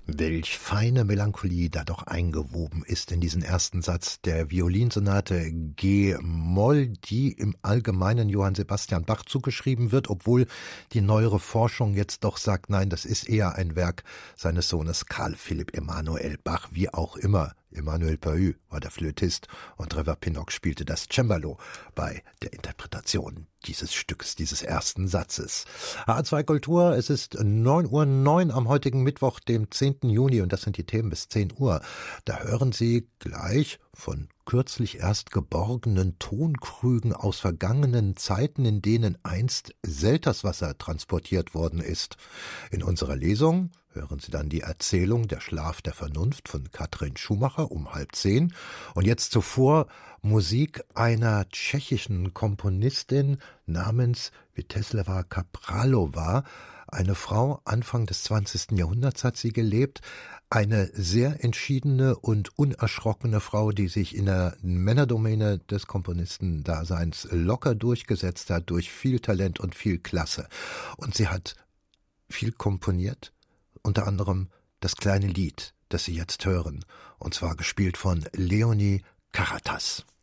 Welch feine Melancholie da doch eingewoben ist in diesen ersten Satz der Violinsonate G-Moll, die im Allgemeinen Johann Sebastian Bach zugeschrieben wird, obwohl die neuere Forschung jetzt doch sagt, nein, das ist eher ein Werk seines Sohnes Karl Philipp Emanuel Bach, wie auch immer. Emmanuel Pahud war der Flötist und Trevor Pinnock spielte das Cembalo bei der Interpretation dieses Stücks, dieses ersten Satzes. HR2 Kultur, es ist 9:09 Uhr am heutigen Mittwoch, dem 10. Juni, und das sind die Themen bis 10 Uhr. Da hören Sie gleich von kürzlich erst geborgenen Tonkrügen aus vergangenen Zeiten, in denen einst Selterswasser transportiert worden ist. In unserer Lesung hören Sie dann die Erzählung Der Schlaf der Vernunft von Katrin Schumacher um 9:30. Und jetzt zuvor Musik einer tschechischen Komponistin namens Vítězslava Kapralova. Eine Frau, Anfang des 20. Jahrhunderts hat sie gelebt, eine sehr entschiedene und unerschrockene Frau, die sich in der Männerdomäne des Komponistendaseins locker durchgesetzt hat, durch viel Talent und viel Klasse. Und sie hat viel komponiert, unter anderem das kleine Lied, das Sie jetzt hören, und zwar gespielt von Leonie Karatas.